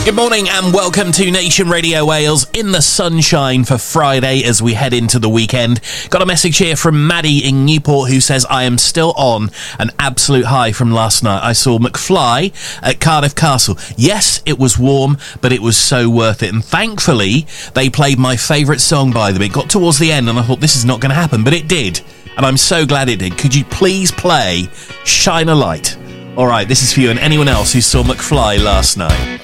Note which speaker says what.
Speaker 1: Good morning and welcome to Nation Radio Wales in the sunshine for Friday as we head into the weekend. Got a message here from Maddie in Newport who says, I am still on an absolute high from last night. I saw McFly at Cardiff Castle. Yes, it was warm, but it was so worth it. And thankfully, they played my favourite song by them. It got towards the end and I thought this is not going to happen, but it did. And I'm so glad it did. Could you please play Shine a Light? All right, this is for you and anyone else who saw McFly last night.